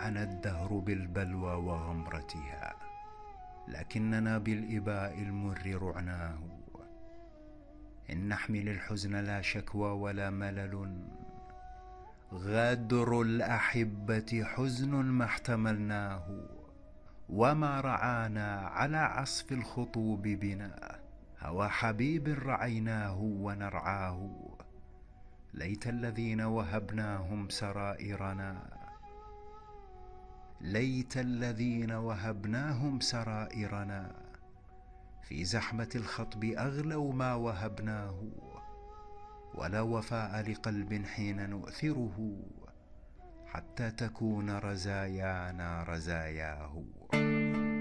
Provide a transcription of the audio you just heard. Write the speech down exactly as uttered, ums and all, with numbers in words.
لاحنا الدهر بالبلوى وغمرتها، لكننا بالإباء المر رعناه. إن نحمل الحزن لا شكوى ولا ملل، غدر الأحبة حزن ما احتملناه. وما رعانا على عصف الخطوب بنا، هوى حبيب رعيناه ونرعاه. ليت الذين وهبناهم سرائرنا، ليت الذين وهبناهم سرائرنا، في زحمة الخطب أغلوا ما وهبناه. ولا وفاء لقلب حين نؤثره، حتى تكون رزايانا رزاياه.